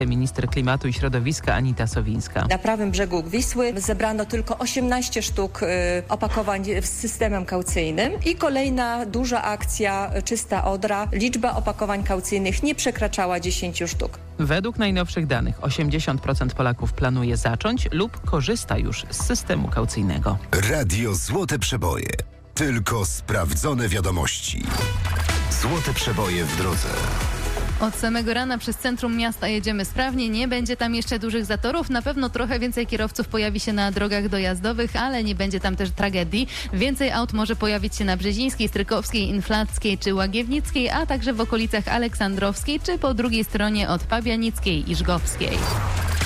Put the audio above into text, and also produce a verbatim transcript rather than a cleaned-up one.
Minister klimatu i środowiska Anita Sowińska. Na prawym brzegu Wisły zebrano tylko osiemnaście sztuk y, opakowań z systemem kaucyjnym i kolejna duża akcja Czysta Odra. Liczba opakowań kaucyjnych nie przekraczała dziesięć sztuk. Według najnowszych danych osiemdziesiąt procent Polaków planuje zacząć lub korzysta już z systemu kaucyjnego. Radio Złote Przeboje. Tylko sprawdzone wiadomości. Złote Przeboje w drodze. Od samego rana przez centrum miasta jedziemy sprawnie, nie będzie tam jeszcze dużych zatorów, na pewno trochę więcej kierowców pojawi się na drogach dojazdowych, ale nie będzie tam też tragedii. Więcej aut może pojawić się na Brzezińskiej, Strykowskiej, Inflackiej czy Łagiewnickiej, a także w okolicach Aleksandrowskiej czy po drugiej stronie od Pabianickiej i Żgowskiej.